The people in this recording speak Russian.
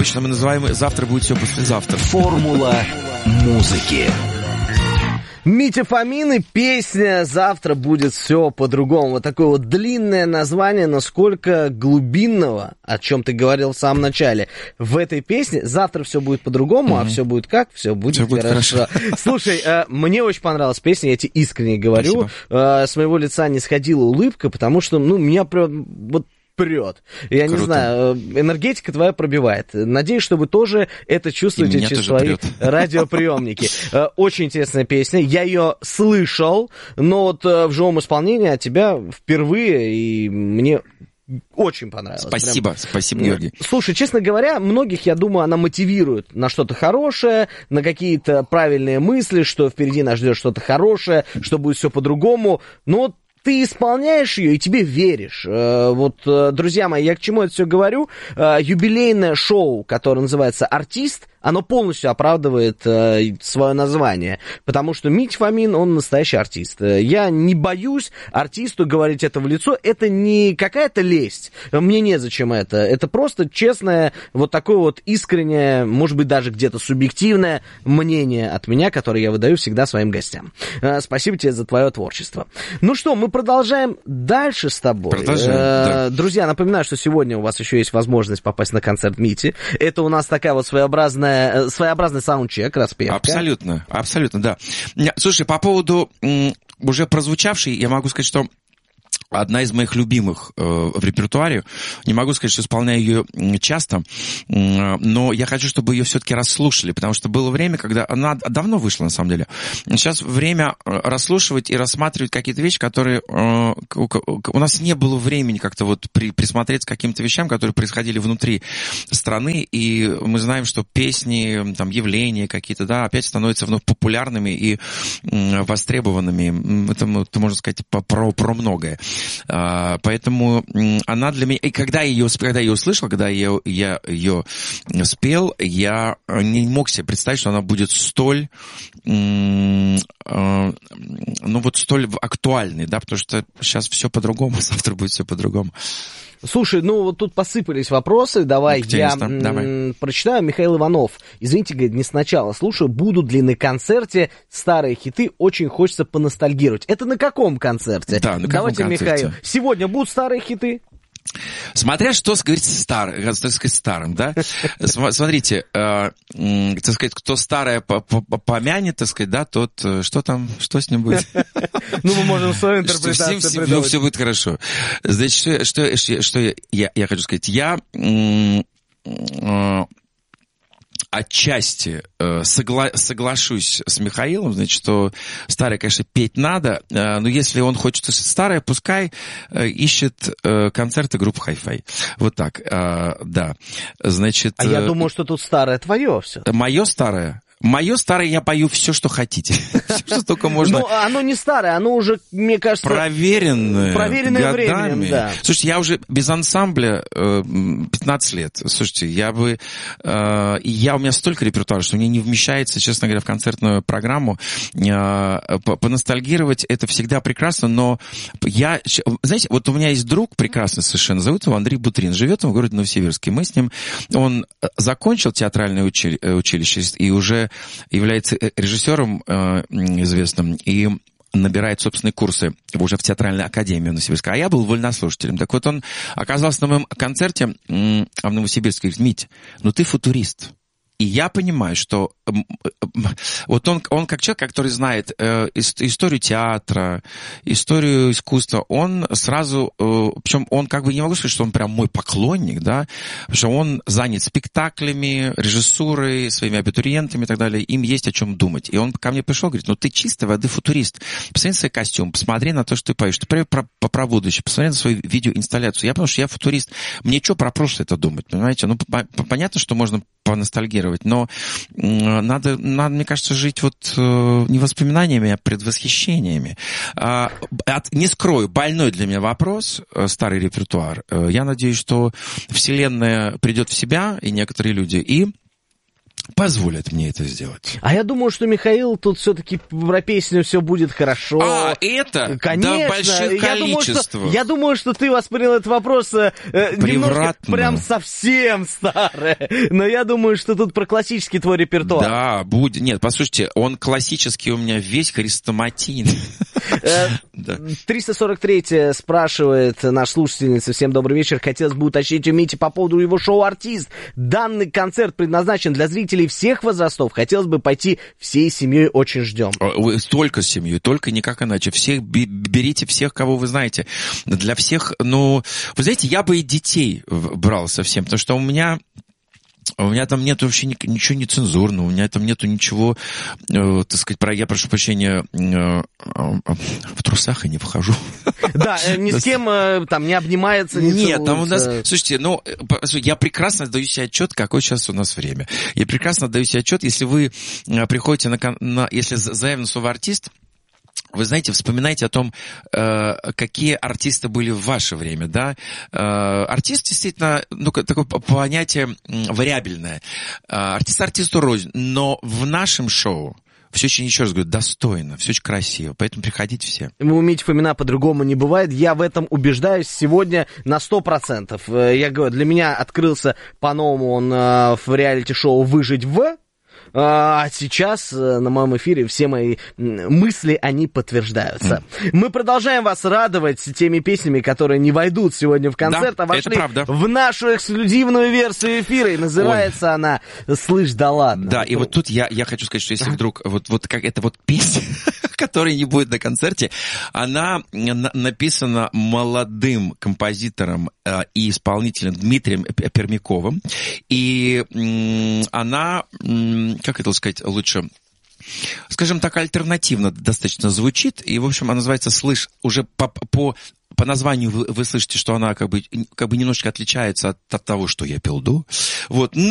обычно мы называем «Завтра будет все послезавтра». Формула музыки. Митя Фомин и песня «Завтра будет все по-другому». Вот такое вот длинное название, но сколько глубинного, о чем ты говорил в самом начале. В этой песне «Завтра все будет по-другому», а все будет как? Все будет хорошо. Слушай, мне очень понравилась песня, я тебе искренне говорю. С моего лица не сходила улыбка, потому что, меня прям вот прет. Я не знаю, энергетика твоя пробивает. Надеюсь, что вы тоже это чувствуете через свои радиоприемники. Очень интересная песня. Я ее слышал, но вот в живом исполнении от тебя впервые, и мне очень понравилось. Спасибо, спасибо, Георгий. Слушай, честно говоря, многих, я думаю, она мотивирует на что-то хорошее, на какие-то правильные мысли, что впереди нас ждет что-то хорошее, что будет все по-другому. Но ты исполняешь ее, и тебе веришь. Вот, друзья мои, я к чему это все говорю? Юбилейное шоу, которое называется «Артист», оно полностью оправдывает свое название, потому что Митя Фомин, он настоящий артист. Я не боюсь артисту говорить это в лицо, это не какая-то лесть, мне незачем это просто честное, вот такое вот искреннее, может быть, даже где-то субъективное мнение от меня, которое я выдаю всегда своим гостям. Спасибо тебе за твое творчество. Ну что, мы продолжаем дальше с тобой. Да. Друзья, напоминаю, что сегодня у вас еще есть возможность попасть на концерт Мити. Это у нас такая вот своеобразный саундчек, распевка. Абсолютно, да. Слушай, по поводу уже прозвучавшей, я могу сказать, что одна из моих любимых в репертуаре. Не могу сказать, что исполняю ее часто, но я хочу, чтобы ее все-таки расслушали, потому что было время, когда она давно вышла, на самом деле. Сейчас время расслушивать и рассматривать какие-то вещи, которые у нас не было времени как-то вот присмотреться к каким-то вещам, которые происходили внутри страны, и мы знаем, что песни, там, явления какие-то, да, опять становятся вновь популярными и востребованными. Это можно сказать про многое. Поэтому она для меня... И когда я ее услышал, когда я ее спел, я не мог себе представить, что она будет столь столь актуальной, да, потому что сейчас все по-другому, завтра будет все по-другому. Слушай, вот тут посыпались вопросы, давай я прочитаю. Михаил Иванов, извините, говорит, не сначала слушаю, будут ли на концерте старые хиты, очень хочется поностальгировать. Это на каком концерте? Да, на Давайте, каком концерте? Михаил, сегодня будут старые хиты? Смотря что говорится так сказать, старым, да? Смотрите, так сказать, кто старое помянет, так сказать, да, тот, что с ним будет? Мы можем свою интерпретацию придумать. Все будет хорошо. Значит, что я хочу сказать? Я отчасти соглашусь с Михаилом, значит, что старое, конечно, петь надо, но если он хочет старое, пускай ищет концерты группы Hi-Fi. Вот так, да. Значит... А я думаю, что тут старое твое все. Мое старое я пою все, что хотите. Все, что только можно. Но оно не старое, оно уже, мне кажется... Проверенное годами. Временем, да. Слушайте, я уже без ансамбля 15 лет. Слушайте, у меня столько репертуара, что мне не вмещается, честно говоря, в концертную программу. Поностальгировать это всегда прекрасно, но знаете, вот у меня есть друг прекрасный совершенно, зовут его Андрей Бутрин, живет он в городе Новосибирске. Мы с ним, он закончил театральное училище и уже является режиссером известным и набирает собственные курсы уже в театральной академии Новосибирска. А я был вольнослушателем. Так вот, он оказался на моем концерте в Новосибирске и говорит: Мить, ты футурист. И я понимаю, что вот он как человек, который знает историю театра, историю искусства, он сразу, причем он не могу сказать, что он прям мой поклонник, да, потому что он занят спектаклями, режиссурой, своими абитуриентами и так далее, им есть о чем думать. И он ко мне пришел, говорит: ты чистой воды футурист, посмотри на свой костюм, посмотри на то, что ты поешь, ты про будущее, посмотри на свою видеоинсталляцию. Я понял, что я футурист, мне что про прошлое это думать, понимаете? Понятно, что можно поностальгировать, но надо, мне кажется, жить не воспоминаниями, а предвосхищениями. Не скрою, больной для меня вопрос, старый репертуар. Я надеюсь, что вселенная придет в себя, и некоторые люди, и позволят мне это сделать. А я думаю, что Михаил тут все-таки про песню «Все будет хорошо». Это? Конечно. Да, больших количествах. Я думаю, что ты воспринял этот вопрос немножко прям совсем старый. Но я думаю, что тут про классический твой репертуар. Да, будет. Нет, послушайте, он классический у меня весь, хрестоматийный. 343 спрашивает наш слушательница. Всем добрый вечер. Хотелось бы уточнить у Мити по поводу его шоу «Артист». Данный концерт предназначен для зрителей всех возрастов. Хотелось бы пойти всей семьей, очень ждем. Только с семьей, только никак иначе. Всех берите всех, кого вы знаете. Для всех, вы знаете, я бы и детей брал совсем, потому что у меня там нет вообще ничего нецензурного, у меня там нету ничего, так сказать, я прошу прощения, в трусах и не вхожу. Да, ни с кем там не обнимается, не целуется. Нет, там у нас, слушайте, я прекрасно отдаю себе отчет, какое сейчас у нас время. Я прекрасно отдаю себе отчет, если вы приходите если заявлено слово «артист», вы знаете, вспоминайте о том, какие артисты были в ваше время, да. Артист действительно, такое понятие вариабельное. Артист артисту рознь, но в нашем шоу все очень, еще раз говорю, достойно, все очень красиво, поэтому приходите все. У Мити Фомина по-другому не бывает, я в этом убеждаюсь сегодня на 100%. Я говорю, для меня открылся по-новому он в реалити-шоу «Выжить в». А сейчас на моем эфире все мои мысли, они подтверждаются. Мы продолжаем вас радовать теми песнями, которые не войдут сегодня в концерт, а вошли в нашу эксклюзивную версию эфира. И называется она «Слышь, да ладно». Да, и вот тут я хочу сказать, что если вдруг вот как эта вот песня, которая не будет на концерте, она написана молодым композитором и исполнителем Дмитрием Пермяковым. И она... как это сказать лучше, скажем так, альтернативно достаточно звучит, и, в общем, она называется «Слышь», уже по названию вы слышите, что она как бы немножечко отличается от того, что я пел до. Вот.